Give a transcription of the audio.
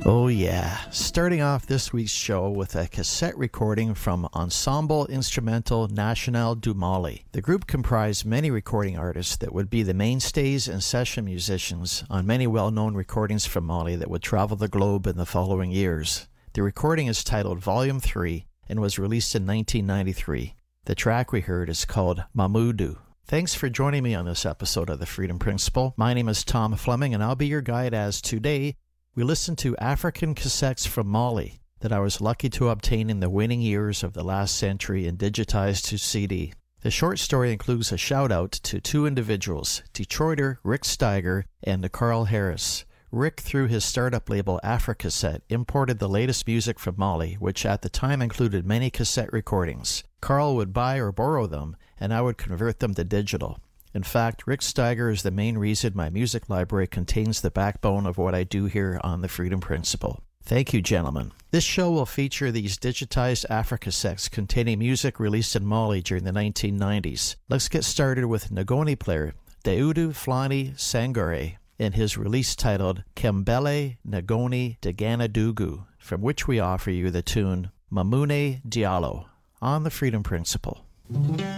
Oh yeah, starting off this week's show with a cassette recording from Ensemble Instrumental National du Mali. The group comprised many recording artists that would be the mainstays and session musicians on many well-known recordings from Mali that would travel the globe in the following years. The recording is titled Volume 3 and was released in 1993. The track we heard is called Mamoudou. Thanks for joining me on this episode of The Freedom Principle. My name is Tom Fleming and I'll be your guide as today we listen to African cassettes from Mali that I was lucky to obtain in the waning years of the last century and digitized to CD. The short story includes a shout-out to two individuals, Detroiter Rick Steiger and Carl Harris. Rick, through his startup label Africassette, imported the latest music from Mali, which at the time included many cassette recordings. Carl would buy or borrow them, and I would convert them to digital. In fact, Rick Steiger is the main reason my music library contains the backbone of what I do here on The Freedom Principle. Thank you, gentlemen. This show will feature these digitized Africassettes containing music released in Mali during the 1990s. Let's get started with Ngoni player Daoudou Flani Sangare and his release titled Kembele Ngoni Daganadougou, from which we offer you the tune Mamoune Diallo on The Freedom Principle.